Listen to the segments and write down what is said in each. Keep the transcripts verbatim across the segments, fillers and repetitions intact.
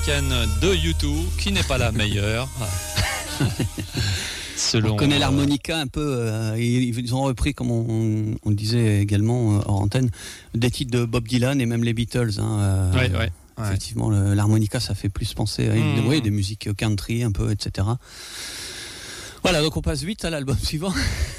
de U deux qui n'est pas la meilleure. Selon, on connaît euh... l'harmonica un peu, euh, ils, ils ont repris, comme on, on disait également euh, hors antenne, des titres de Bob Dylan et même les Beatles. Hein, euh, ouais, ouais, effectivement, ouais. Le, l'harmonica, ça fait plus penser à mmh. ouais, des musiques country un peu, et cetera. Voilà, donc on passe vite à l'album suivant.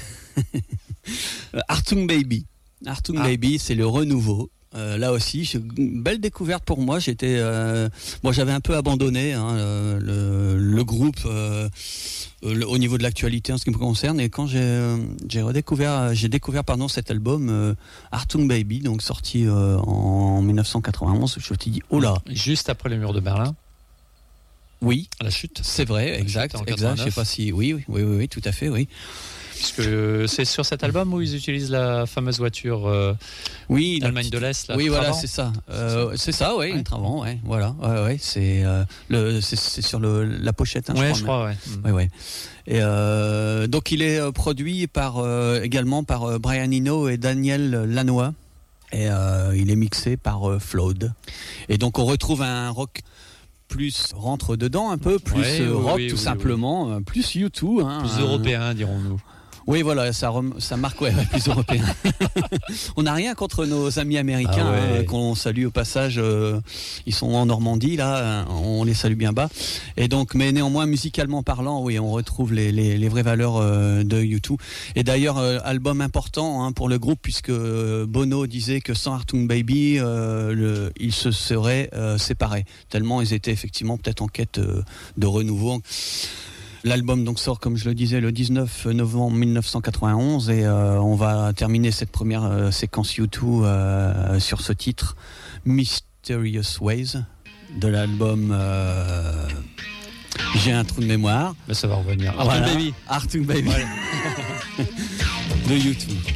Achtung Baby. Achtung ah. Baby, c'est le renouveau. Euh, là aussi, une belle découverte pour moi. J'étais, euh, moi, j'avais un peu abandonné hein, le, le groupe euh, le, au niveau de l'actualité en ce qui me concerne. Et quand j'ai, euh, j'ai redécouvert, j'ai découvert pardon cet album euh, Achtung Baby, donc sorti euh, en dix-neuf cent quatre-vingt-onze, je me suis dit oh là. Juste après le mur de Berlin. Oui, la chute. C'est vrai, exact, exact. Je sais pas si, oui, oui, oui, oui, oui, tout à fait, oui. Parce que c'est sur cet album où ils utilisent la fameuse voiture euh, oui, d'Allemagne de l'Est. Là, oui, voilà, Trabant. c'est ça. Euh, c'est ça, oui, ouais. Une Trabant, ouais, voilà. Ouais, ouais, c'est, euh, le, c'est, c'est sur le, la pochette, hein, ouais, je crois. Je crois ouais. Ouais, ouais. Et euh, donc, il est euh, produit par, euh, également par euh, Brian Eno et Daniel Lanois. Et euh, il est mixé par euh, Flood. Et donc, on retrouve un rock plus rentre dedans un peu, plus ouais, euh, rock oui, tout oui, simplement, oui. plus U deux. Hein, plus européen, dirons-nous. Oui, voilà, ça, rem, ça marque ouais, ouais, plus européen. On n'a rien contre nos amis américains, ah ouais. hein, qu'on salue au passage. Euh, ils sont en Normandie, là, on les salue bien bas. Et donc, mais néanmoins, musicalement parlant, oui, on retrouve les, les, les vraies valeurs euh, de U deux. Et d'ailleurs, euh, album important hein, pour le groupe, puisque Bono disait que sans Achtung Baby, euh, le, ils se seraient euh, séparés. Tellement ils étaient effectivement peut-être en quête euh, de renouveau. L'album donc sort, comme je le disais, le dix-neuf novembre dix-neuf cent quatre-vingt-onze et euh, on va terminer cette première euh, séquence U deux euh, sur ce titre Mysterious Ways de l'album euh, J'ai un trou de mémoire. Mais ça va revenir. Achtung voilà. Baby. Achtung Baby. Ouais. De U deux.